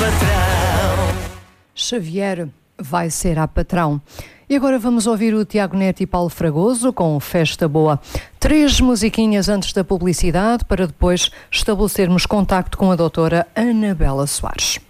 patrão. Xavier vai ser a patrão. E agora vamos ouvir o Tiago Neto e Paulo Fragoso com Festa Boa. 3 musiquinhas antes da publicidade para depois estabelecermos contacto com a doutora Anabela Soares.